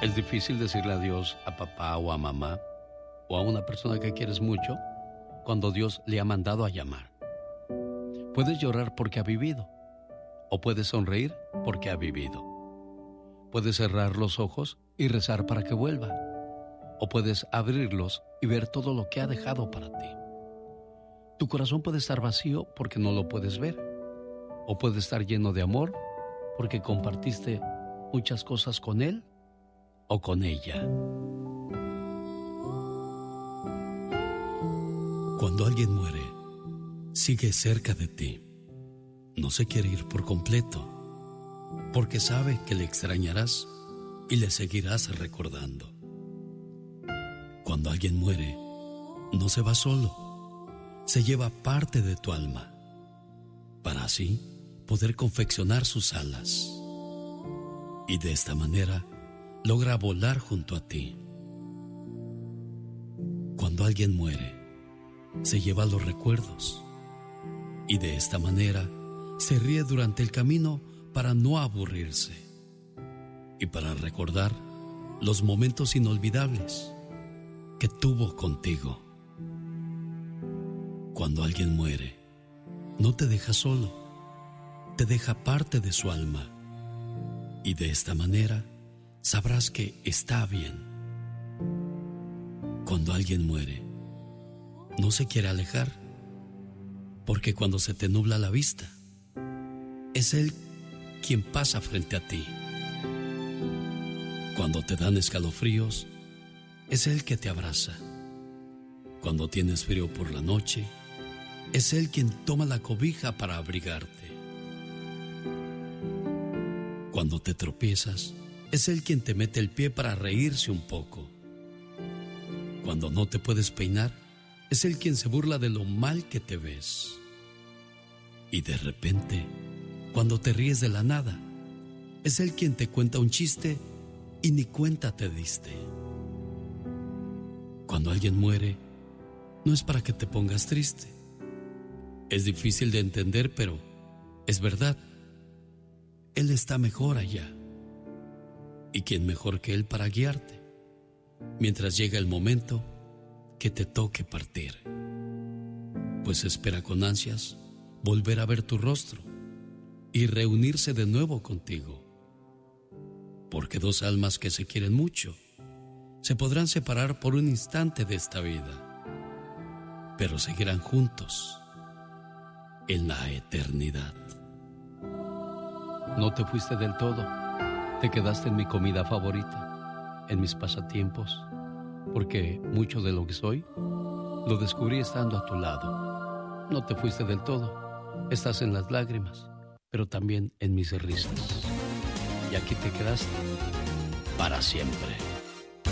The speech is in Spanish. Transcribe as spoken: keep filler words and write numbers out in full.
Es difícil decirle adiós a papá o a mamá o a una persona que quieres mucho cuando Dios le ha mandado a llamar. Puedes llorar porque ha vivido o puedes sonreír porque ha vivido. Puedes cerrar los ojos y rezar para que vuelva o puedes abrirlos y ver todo lo que ha dejado para ti. Tu corazón puede estar vacío porque no lo puedes ver o puede estar lleno de amor porque compartiste muchas cosas con él o con ella. Cuando alguien muere, sigue cerca de ti. No se quiere ir por completo, porque sabe que le extrañarás y le seguirás recordando. Cuando alguien muere, no se va solo, se lleva parte de tu alma, para así poder confeccionar sus alas. Y de esta manera, logra volar junto a ti. Cuando alguien muere, se lleva los recuerdos y de esta manera se ríe durante el camino para no aburrirse y para recordar los momentos inolvidables que tuvo contigo. Cuando alguien muere, no te deja solo, te deja parte de su alma y de esta manera sabrás que está bien. Cuando alguien muere, no se quiere alejar, porque cuando se te nubla la vista, es Él quien pasa frente a ti. Cuando te dan escalofríos, es Él que te abraza. Cuando tienes frío por la noche, es Él quien toma la cobija para abrigarte. Cuando te tropiezas, es Él quien te mete el pie para reírse un poco. Cuando no te puedes peinar, es Él quien se burla de lo mal que te ves. Y de repente, cuando te ríes de la nada, es Él quien te cuenta un chiste y ni cuenta te diste. Cuando alguien muere, no es para que te pongas triste. Es difícil de entender, pero es verdad. Él está mejor allá. ¿Y quién mejor que Él para guiarte mientras llega el momento que te toque partir? Pues espera con ansias volver a ver tu rostro y reunirse de nuevo contigo. Porque dos almas que se quieren mucho se podrán separar por un instante de esta vida, pero seguirán juntos en la eternidad. No te fuiste del todo. Te quedaste en mi comida favorita, en mis pasatiempos, porque mucho de lo que soy lo descubrí estando a tu lado. No te fuiste del todo, estás en las lágrimas, pero también en mis risas. Y aquí te quedaste para siempre.